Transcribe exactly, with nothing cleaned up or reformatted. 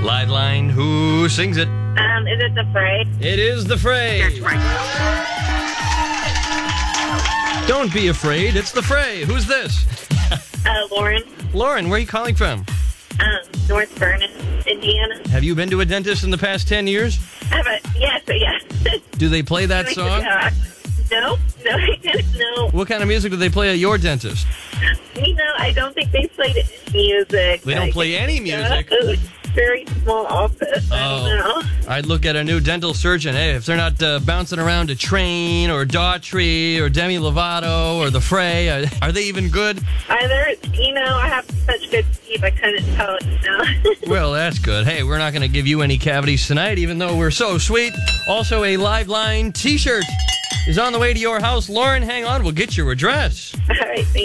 Live line, who sings it? Um, is it The Fray? It is The Fray. That's right. Don't be afraid, it's The Fray. Who's this? Uh, Lauren. Lauren, where are you calling from? Um, North Vernon, Indiana. Have you been to a dentist in the past ten years? I have a, yes, yes. Do they play that song? Uh, no, no, I didn't know. What kind of music do they play at your dentist? You know, I don't think they played music. They don't I play any music? Uh, it was a very small office. I Oh. don't know. I'd look at a new dental surgeon. Hey, if they're not uh, bouncing around to Train or Daughtry or Demi Lovato or The Fray, uh, are they even good? Either, you know, I have such good teeth, I couldn't tell it now. Well, that's good. Hey, we're not going to give you any cavities tonight, even though we're so sweet. Also, a Live Line t-shirt is on the way to your house. Lauren, hang on. We'll get your address. All right, thank